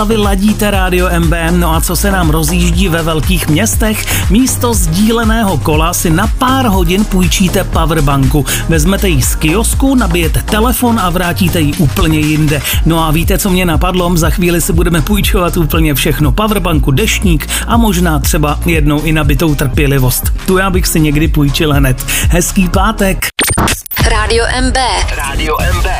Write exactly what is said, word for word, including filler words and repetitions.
Vy ladíte Rádio M B, no a co se nám rozjíždí ve velkých městech? Místo sdíleného kola si na pár hodin půjčíte powerbanku. Vezmete ji z kiosku, nabijete telefon a vrátíte ji úplně jinde. No a víte, co mě napadlo? Za chvíli si budeme půjčovat úplně všechno. Powerbanku, deštník a možná třeba jednou i nabitou trpělivost. Tu já bych si někdy půjčil hned. Hezký pátek. Rádio M B. Rádio M B.